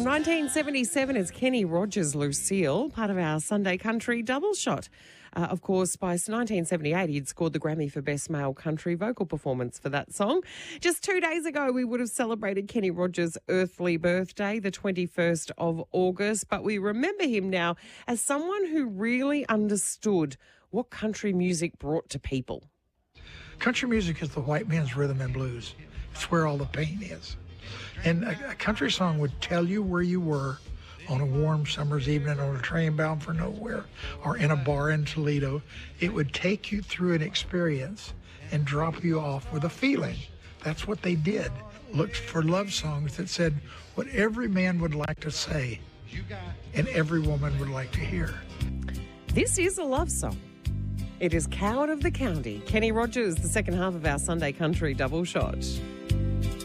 From 1977, it's Kenny Rogers' Lucille, part of our Sunday Country double shot. Of course, by 1978, he'd scored the Grammy for Best Male Country Vocal Performance for that song. Just 2 days ago, we would have celebrated Kenny Rogers' earthly birthday, the 21st of August, but we remember him now as someone who really understood what country music brought to people. Country music is the white man's rhythm and blues. It's where all the pain is. And a country song would tell you where you were on a warm summer's evening on a train bound for nowhere or in a bar in Toledo. It would take you through an experience and drop you off with a feeling. That's what they did. Looked for love songs that said what every man would like to say and every woman would like to hear. This is a love song. It is Coward of the County, Kenny Rogers, the second half of our Sunday Country double shot.